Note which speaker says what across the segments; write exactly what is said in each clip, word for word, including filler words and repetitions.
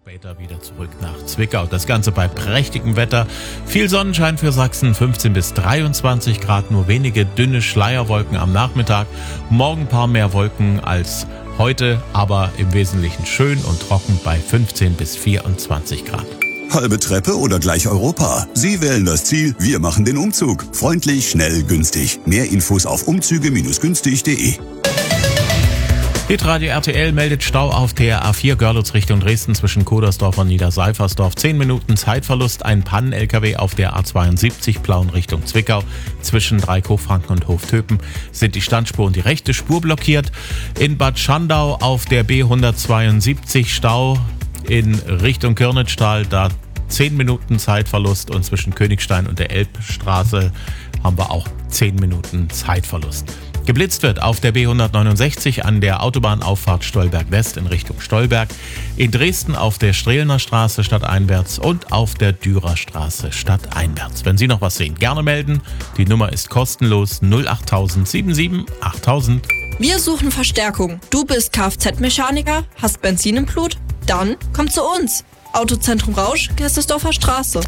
Speaker 1: Später wieder zurück nach Zwickau. Das Ganze bei prächtigem Wetter. Viel Sonnenschein für Sachsen, fünfzehn bis dreiundzwanzig Grad, nur wenige dünne Schleierwolken am Nachmittag. Morgen ein paar mehr Wolken als heute, aber im Wesentlichen schön und trocken bei fünfzehn bis vierundzwanzig Grad.
Speaker 2: Halbe Treppe oder gleich Europa? Sie wählen das Ziel, wir machen den Umzug. Freundlich, schnell, günstig. Mehr Infos auf umzüge günstig punkt de.
Speaker 1: Hitradio R T L meldet Stau auf der A vier Görlitz Richtung Dresden zwischen Kodersdorf und Niederseifersdorf. zehn Minuten Zeitverlust, ein Pannen-L K W auf der A zweiundsiebzig Plauen Richtung Zwickau. Zwischen Dreikopfranken und Hoftöpen sind die Standspur und die rechte Spur blockiert. In Bad Schandau auf der B hundertzweiundsiebzig Stau in Richtung Kirnitschtal, da zehn Minuten Zeitverlust, und zwischen Königstein und der Elbstraße haben wir auch zehn Minuten Zeitverlust. Geblitzt wird auf der B hundertneunundsechzig an der Autobahnauffahrt Stolberg West in Richtung Stolberg, in Dresden auf der Strelner Straße stadteinwärts und auf der Dürerstraße stadteinwärts. Wenn Sie noch was sehen, gerne melden. Die Nummer ist kostenlos null acht null null sieben sieben achttausend.
Speaker 3: Wir suchen Verstärkung. Du bist Kfz-Mechaniker, hast Benzin im Blut? Dann komm zu uns. Autozentrum Rausch, Gerstesdorfer Straße.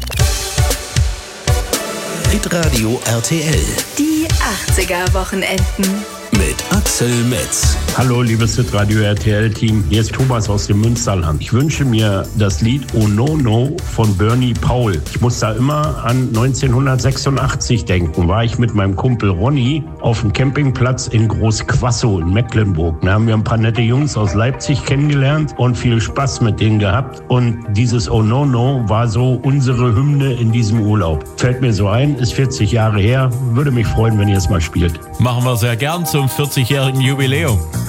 Speaker 4: Hitradio R T L.
Speaker 5: Die achtziger-Wochenenden.
Speaker 4: Mit Axel Metz.
Speaker 6: Hallo, liebes Hitradio R T L-Team. Hier ist Thomas aus dem Münsterland. Ich wünsche mir das Lied Oh No No von Bernie Paul. Ich muss da immer an neunzehnhundertsechsundachtzig denken. War ich mit meinem Kumpel Ronny auf dem Campingplatz in Großquassow in Mecklenburg. Da haben wir ein paar nette Jungs aus Leipzig kennengelernt und viel Spaß mit denen gehabt. Und dieses Oh No No war so unsere Hymne in diesem Urlaub. Fällt mir so ein, ist vierzig Jahre her. Würde mich freuen, wenn ihr es mal spielt.
Speaker 1: Machen wir sehr gern zum vierzigjährigen Jubiläum.